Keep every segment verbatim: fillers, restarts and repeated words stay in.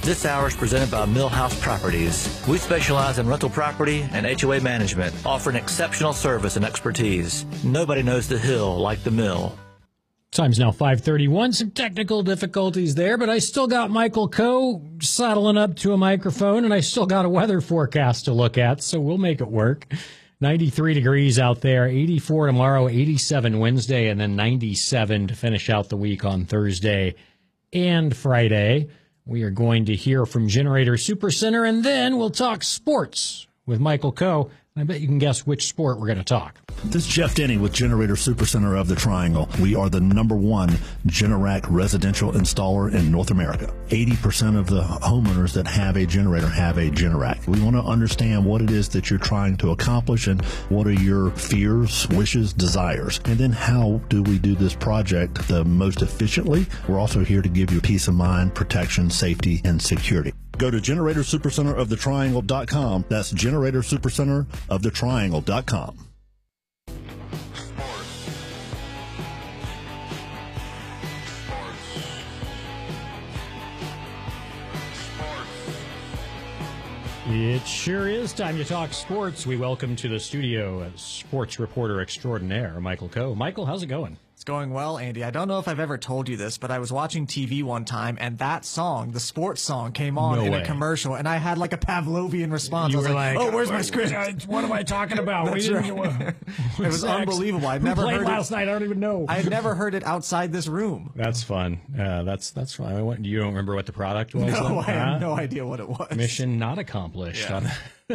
This hour is presented by Millhouse Properties. We specialize in rental property and H O A management, offering exceptional service and expertise. Nobody knows the hill like the mill. Time's now five thirty-one. Some technical difficulties there, but I still got Michael Coe saddling up to a microphone, and I still got a weather forecast to look at, so we'll make it work. ninety-three degrees out there, eighty-four tomorrow, eighty-seven Wednesday, and then ninety-seven to finish out the week on Thursday and Friday. We are going to hear from Generator Supercenter, and then we'll talk sports with Michael Coe. I bet you can guess which sport we're going to talk. This is Jeff Denny with Generator Supercenter of the Triangle. We are the number one Generac residential installer in North America. eighty percent of the homeowners that have a generator have a Generac. We want to understand what it is that you're trying to accomplish and what are your fears, wishes, desires. And then how do we do this project the most efficiently? We're also here to give you peace of mind, protection, safety, and security. Go to Generator Supercenter of the Triangle dot com. That's Generator Supercenter of the Triangle dot com. It sure is time to talk sports. We welcome to the studio a sports reporter extraordinaire, Michael Coe. Michael, how's it going? It's going well, Andy. I don't know if I've ever told you this, but I was watching T V one time, and that song, the sports song, came on No in way. a commercial, and I had like a Pavlovian response. You I was were like, like, "Oh, where's my script? What am I talking about? That's We right. didn't- It was Next? unbelievable. I'd Who never played heard last it. night. I don't even know. I had never heard it outside this room. That's fun. Uh, that's that's fun. I went, you don't remember what the product was? No, then? I Huh? had no idea what it was. Mission not accomplished. Yeah.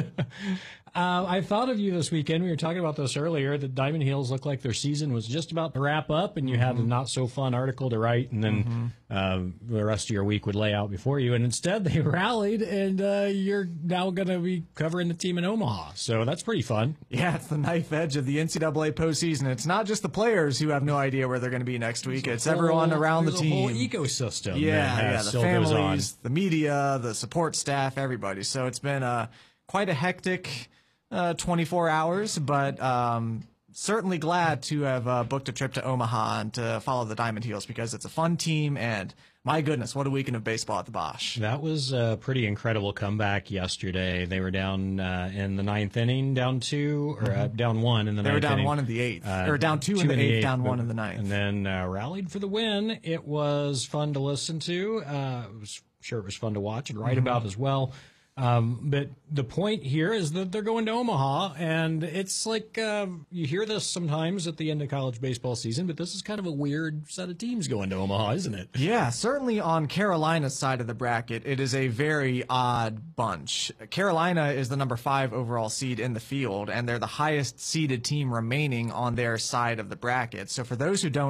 uh, I thought of you this weekend. We were talking about this earlier. The Diamond Heels looked like their season was just about to wrap up, and you had a not so fun article to write, and then Mm-hmm. uh, the rest of your week would lay out before you. And instead, they rallied, and uh, you're now going to be covering the team in Omaha. So that's pretty fun. Yeah, it's the knife edge of the N C double A postseason. It's not just the players who have no idea where they're going to be next week. It's everyone Whole- around the there's team. A whole ecosystem. Yeah, that, uh, yeah, the still goes on. families, the media, the support staff, everybody. So it's been uh, quite a hectic uh, twenty-four hours, but um, certainly glad to have uh, booked a trip to Omaha and to follow the Diamond Heels because it's a fun team, and my goodness, what a weekend of baseball at the Bosch. That was a pretty incredible comeback yesterday. They were down uh, in the ninth inning, down two, or uh, down one in the They ninth were down inning. one in the eighth, Uh, or down two, in the eighth, down one in the ninth. And then uh, rallied for the win. It was fun to listen to. Uh, it was sure it was fun to watch and write about as well. Um, but the point here is that they're going to Omaha, and it's like uh, you hear this sometimes at the end of college baseball season, but this is kind of a weird set of teams going to Omaha, isn't it? Yeah, certainly on Carolina's side of the bracket, it is a very odd bunch. Carolina is the number five overall seed in the field, and they're the highest seeded team remaining on their side of the bracket. So for those who don't